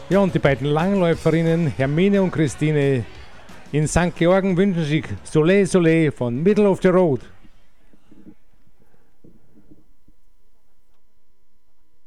Ja, und die beiden Langläuferinnen Hermine und Christine in St. Georgen wünschen sich Soleil Soleil von Middle of the Road.